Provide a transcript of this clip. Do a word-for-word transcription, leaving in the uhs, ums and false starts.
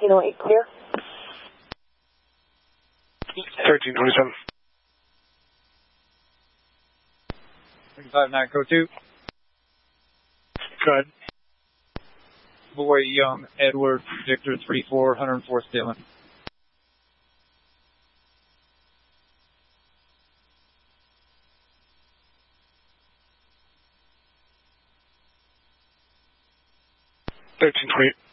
thirteen oh eight, clear. thirteen twenty-seven. five nine, code two. Go ahead. Boy Young, Edward, Victor three four, one oh four Dylan. thirteen twenty-eight.